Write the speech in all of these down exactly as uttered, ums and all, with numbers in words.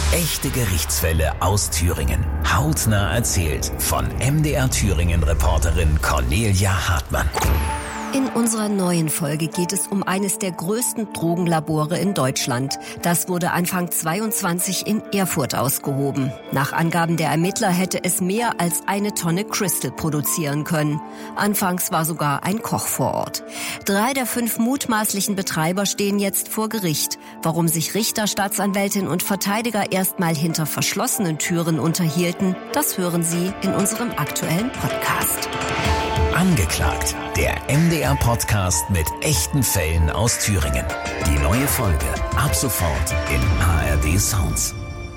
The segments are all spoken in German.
Echte Gerichtsfälle aus Thüringen. Hautnah erzählt von M D R Thüringen-Reporterin Cornelia Hartmann. In unserer neuen Folge geht es um eines der größten Drogenlabore in Deutschland. Das wurde Anfang zweiundzwanzig in Erfurt ausgehoben. Nach Angaben der Ermittler hätte es mehr als eine Tonne Crystal produzieren können. Anfangs war sogar ein Koch vor Ort. Drei der fünf mutmaßlichen Betreiber stehen jetzt vor Gericht. Warum sich Richter, Staatsanwältin und Verteidiger erstmal hinter verschlossenen Türen unterhielten, das hören Sie in unserem aktuellen Podcast. Angeklagt, der M D R-Podcast mit echten Fällen aus Thüringen. Die neue Folge ab sofort in A R D Sounds.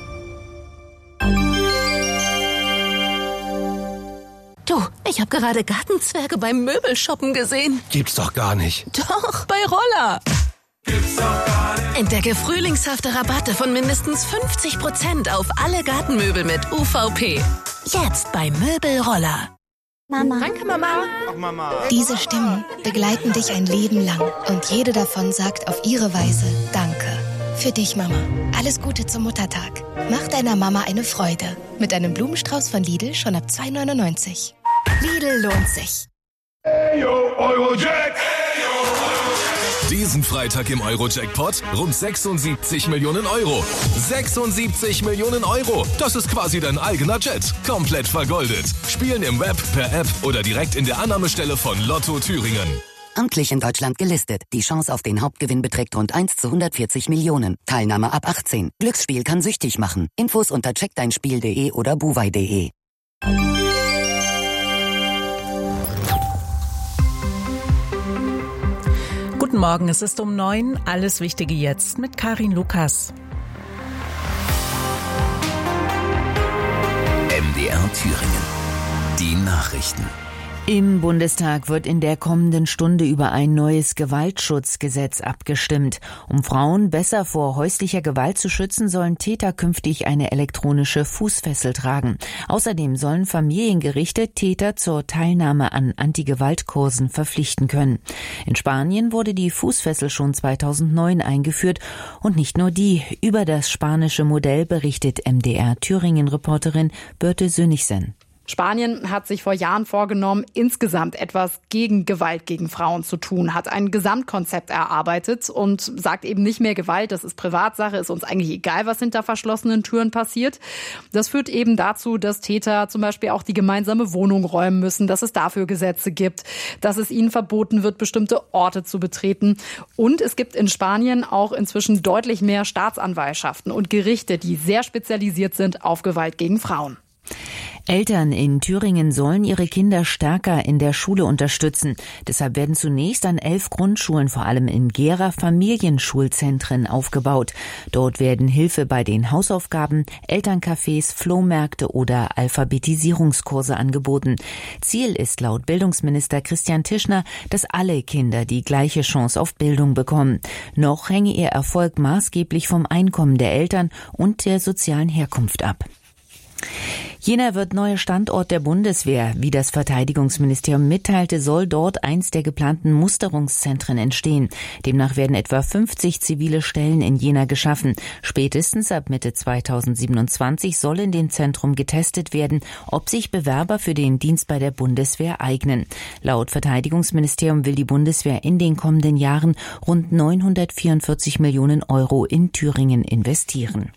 Du, ich habe gerade Gartenzwerge beim Möbelshoppen gesehen. Gibt's doch gar nicht. Doch, bei Roller. Gibt's doch gar nicht. Entdecke frühlingshafte Rabatte von mindestens fünfzig Prozent auf alle Gartenmöbel mit U V P. Jetzt bei Möbelroller. Mama. Danke, Mama. Ach, Mama. Diese Stimmen begleiten dich ein Leben lang und jede davon sagt auf ihre Weise Danke. Für dich, Mama. Alles Gute zum Muttertag. Mach deiner Mama eine Freude. Mit einem Blumenstrauß von Lidl schon ab zwei neunundneunzig. Lidl lohnt sich. Hey, yo, Eurojack! Diesen Freitag im Euro-Jackpot rund sechsundsiebzig Millionen Euro. sechsundsiebzig Millionen Euro. Das ist quasi dein eigener Jet. Komplett vergoldet. Spielen im Web, per App oder direkt in der Annahmestelle von Lotto Thüringen. Amtlich in Deutschland gelistet. Die Chance auf den Hauptgewinn beträgt rund eins zu hundertvierzig Millionen. Teilnahme ab achtzehn. Glücksspiel kann süchtig machen. Infos unter check dein spiel punkt de oder buwei punkt de. Guten Morgen, es ist um neun. Alles Wichtige jetzt mit Karin Lukas. M D R Thüringen. Die Nachrichten. Im Bundestag wird in der kommenden Stunde über ein neues Gewaltschutzgesetz abgestimmt. Um Frauen besser vor häuslicher Gewalt zu schützen, sollen Täter künftig eine elektronische Fußfessel tragen. Außerdem sollen Familiengerichte Täter zur Teilnahme an Antigewaltkursen verpflichten können. In Spanien wurde die Fußfessel schon zweitausendneun eingeführt und nicht nur die. Über das spanische Modell berichtet M D R Thüringen-Reporterin Birte Sönigsen. Spanien hat sich vor Jahren vorgenommen, insgesamt etwas gegen Gewalt gegen Frauen zu tun, hat ein Gesamtkonzept erarbeitet und sagt eben nicht mehr Gewalt, das ist Privatsache, ist uns eigentlich egal, was hinter verschlossenen Türen passiert. Das führt eben dazu, dass Täter zum Beispiel auch die gemeinsame Wohnung räumen müssen, dass es dafür Gesetze gibt, dass es ihnen verboten wird, bestimmte Orte zu betreten. Und es gibt in Spanien auch inzwischen deutlich mehr Staatsanwaltschaften und Gerichte, die sehr spezialisiert sind auf Gewalt gegen Frauen. Eltern in Thüringen sollen ihre Kinder stärker in der Schule unterstützen. Deshalb werden zunächst an elf Grundschulen, vor allem in Gera, Familienschulzentren aufgebaut. Dort werden Hilfe bei den Hausaufgaben, Elterncafés, Flohmärkte oder Alphabetisierungskurse angeboten. Ziel ist laut Bildungsminister Christian Tischner, dass alle Kinder die gleiche Chance auf Bildung bekommen. Noch hänge ihr Erfolg maßgeblich vom Einkommen der Eltern und der sozialen Herkunft ab. Jena wird neuer Standort der Bundeswehr. Wie das Verteidigungsministerium mitteilte, soll dort eins der geplanten Musterungszentren entstehen. Demnach werden etwa fünfzig zivile Stellen in Jena geschaffen. Spätestens ab Mitte zweitausendsiebenundzwanzig soll in dem Zentrum getestet werden, ob sich Bewerber für den Dienst bei der Bundeswehr eignen. Laut Verteidigungsministerium will die Bundeswehr in den kommenden Jahren rund neunhundertvierundvierzig Millionen Euro in Thüringen investieren.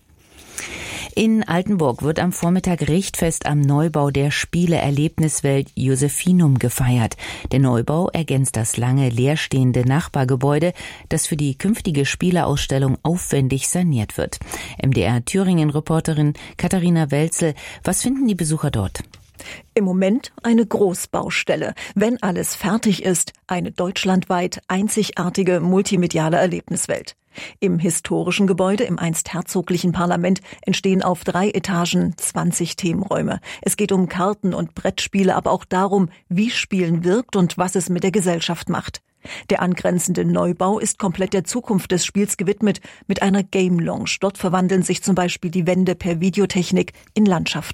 In Altenburg wird am Vormittag Richtfest am Neubau der Spiele-Erlebniswelt Josephinum gefeiert. Der Neubau ergänzt das lange leerstehende Nachbargebäude, das für die künftige Spieleausstellung aufwendig saniert wird. M D R Thüringen-Reporterin Katharina Welzel, was finden die Besucher dort? Im Moment eine Großbaustelle. Wenn alles fertig ist, eine deutschlandweit einzigartige multimediale Erlebniswelt. Im historischen Gebäude im einst herzoglichen Parlament entstehen auf drei Etagen zwanzig Themenräume. Es geht um Karten- und Brettspiele, aber auch darum, wie Spielen wirkt und was es mit der Gesellschaft macht. Der angrenzende Neubau ist komplett der Zukunft des Spiels gewidmet mit einer Game Lounge. Dort verwandeln sich zum Beispiel die Wände per Videotechnik in Landschaften.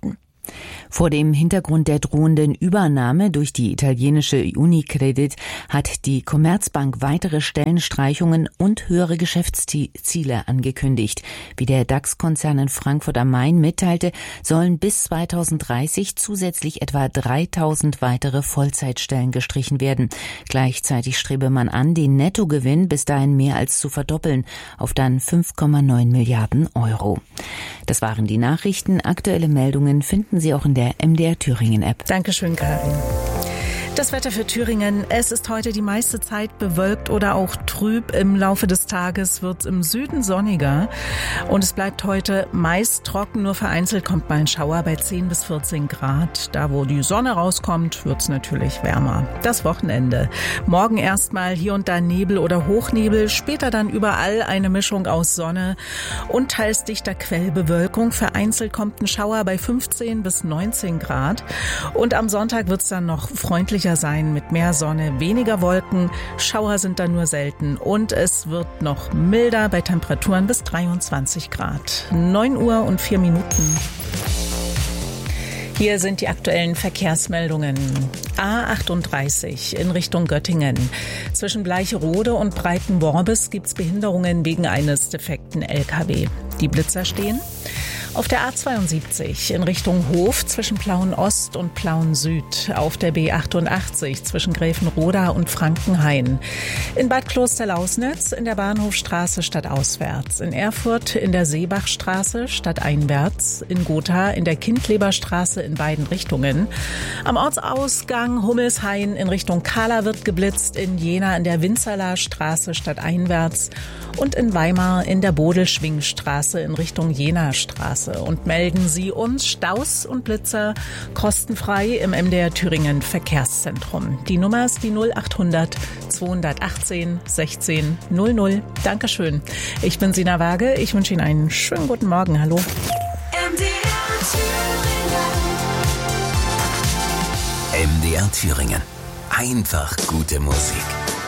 Vor dem Hintergrund der drohenden Übernahme durch die italienische Unicredit hat die Commerzbank weitere Stellenstreichungen und höhere Geschäftsziele angekündigt. Wie der DAX-Konzern in Frankfurt am Main mitteilte, sollen bis zweitausenddreißig zusätzlich etwa dreitausend weitere Vollzeitstellen gestrichen werden. Gleichzeitig strebe man an, den Nettogewinn bis dahin mehr als zu verdoppeln, auf dann fünf Komma neun Milliarden Euro. Das waren die Nachrichten. Aktuelle Meldungen finden Sie auch in der M D R Thüringen App. Dankeschön, Karin. Das Wetter für Thüringen. Es ist heute die meiste Zeit bewölkt oder auch trüb. Im Laufe des Tages wird es im Süden sonniger. Und es bleibt heute meist trocken. Nur vereinzelt kommt mal ein Schauer bei zehn bis vierzehn Grad. Da, wo die Sonne rauskommt, wird es natürlich wärmer. Das Wochenende. Morgen erstmal hier und da Nebel oder Hochnebel. Später dann überall eine Mischung aus Sonne und teils dichter Quellbewölkung. Vereinzelt kommt ein Schauer bei fünfzehn bis neunzehn Grad. Und am Sonntag wird es dann noch freundlicher sein mit mehr Sonne, weniger Wolken, Schauer sind dann nur selten und es wird noch milder bei Temperaturen bis dreiundzwanzig Grad. neun Uhr und vier Minuten. Hier sind die aktuellen Verkehrsmeldungen. A achtunddreißig in Richtung Göttingen. Zwischen Bleicherode und Breitenworbis gibt es Behinderungen wegen eines defekten L K W. Die Blitzer stehen. Auf der A zweiundsiebzig in Richtung Hof zwischen Plauen Ost und Plauen Süd. Auf der B achtundachtzig zwischen Gräfenroda und Frankenhain. In Bad Klosterlausnitz in der Bahnhofstraße stadtauswärts. In Erfurt in der Seebachstraße stadteinwärts. In Gotha in der Kindleberstraße in beiden Richtungen. Am Ortsausgang Hummelshain in Richtung Kahla wird geblitzt. In Jena in der Winzerler-Straße stadteinwärts. Und in Weimar in der Bodelschwingstraße in Richtung Jena-Straße. Und melden Sie uns Staus und Blitzer kostenfrei im M D R Thüringen Verkehrszentrum. Die Nummer ist die null achthundert zweihundertachtzehn sechzehn null null. Dankeschön. Ich bin Sina Waage. Ich wünsche Ihnen einen schönen guten Morgen. Hallo. M D R Thüringen. M D R Thüringen. Einfach gute Musik.